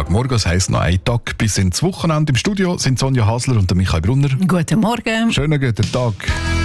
Montagmorgen, das heisst noch ein Tag bis ins Wochenende. Im Studio sind Sonja Hasler und Michael Brunner. Guten Morgen. Schönen guten Tag.